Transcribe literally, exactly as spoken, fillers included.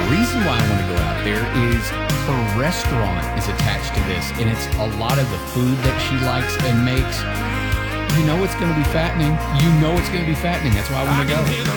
reason why I want to go out there is her restaurant is attached to this, and it's a lot of the food that she likes and makes. You know it's going to be fattening. You know it's going to be fattening. That's why I want to go.